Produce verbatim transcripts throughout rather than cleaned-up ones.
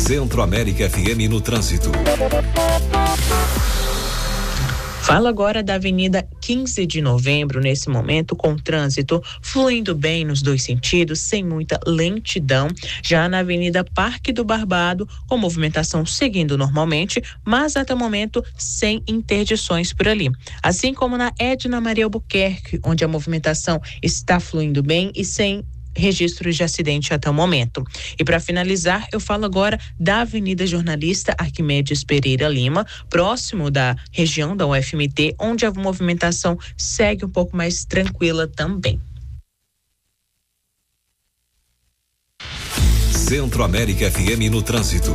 Centro-América F M no trânsito. Fala agora da Avenida quinze de novembro, nesse momento, com trânsito fluindo bem nos dois sentidos, sem muita lentidão. Já na Avenida Parque do Barbado, com movimentação seguindo normalmente, mas até o momento sem interdições por ali. Assim como na Edna Maria Albuquerque, onde a movimentação está fluindo bem e sem registros de acidente até o momento. E para finalizar, eu falo agora da Avenida Jornalista Arquimedes Pereira Lima, próximo da região da U F M T, onde a movimentação segue um pouco mais tranquila também. Centro-América F M no trânsito.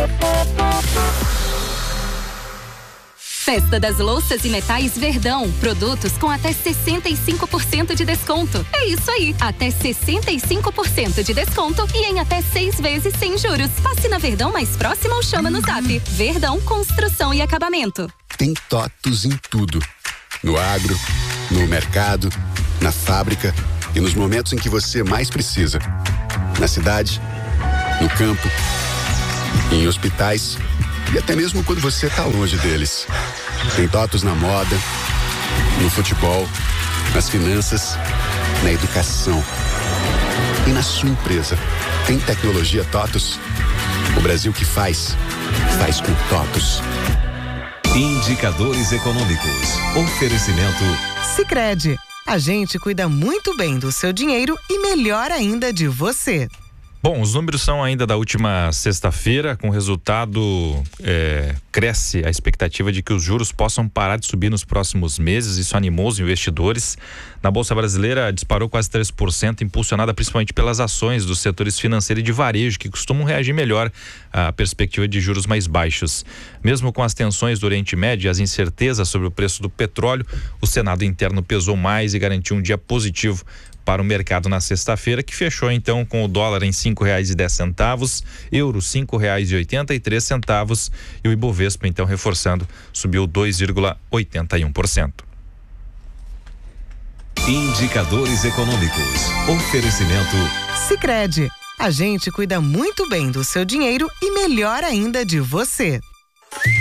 Festa das Louças e Metais Verdão. Produtos com até sessenta e cinco por cento de desconto. É isso aí, até sessenta e cinco por cento de desconto e em até seis vezes sem juros. Passe na Verdão mais próxima ou chama no Zap. Verdão Construção e Acabamento. Tem TOTUS em tudo. No agro, no mercado, na fábrica e nos momentos em que você mais precisa. Na cidade, no campo, em hospitais e até mesmo quando você está longe deles. Tem TOTUS na moda, no futebol, nas finanças, na educação e na sua empresa. Tem tecnologia TOTUS? O Brasil que faz, faz com TOTUS. Indicadores econômicos. Oferecimento Sicredi. A gente cuida muito bem do seu dinheiro e melhor ainda de você. Bom, os números são ainda da última sexta-feira, com resultado, é, cresce a expectativa de que os juros possam parar de subir nos próximos meses. Isso animou os investidores. Na Bolsa Brasileira disparou quase três por cento, impulsionada principalmente pelas ações dos setores financeiro e de varejo, que costumam reagir melhor à perspectiva de juros mais baixos. Mesmo com as tensões do Oriente Médio e as incertezas sobre o preço do petróleo, o Senado interno pesou mais e garantiu um dia positivo para o mercado na sexta-feira, que fechou então com o dólar em cinco reais e dez centavos, euro cinco reais e oitenta e três centavos e o Ibovespa então reforçando, subiu dois vírgula oitenta e um por cento. Indicadores econômicos. Oferecimento Sicredi. A gente cuida muito bem do seu dinheiro e melhor ainda de você.